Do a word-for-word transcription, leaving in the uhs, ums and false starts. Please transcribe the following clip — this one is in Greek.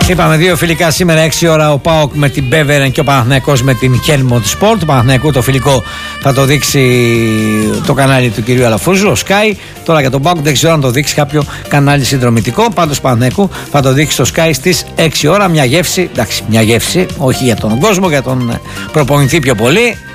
Είπαμε δύο φιλικά σήμερα, έξι ώρα ο ΠΑΟΚ με την Μπέβερεν και ο Παναθηναϊκός με την Χέλμοντ Σπορ. Του Παναθηναϊκού το φιλικό θα το δείξει το κανάλι του κυρίου Αλαφούζου, ο Sky. Τώρα για τον ΠΑΟΚ δεν ξέρω αν το δείξει κάποιο κανάλι συνδρομητικό. Πάντως Παναθηναϊκού θα το δείξει στο Sky στις έξι ώρα. Μια γεύση, εντάξει, μια γεύση, όχι για τον κόσμο, για τον προπονητή πιο πολύ.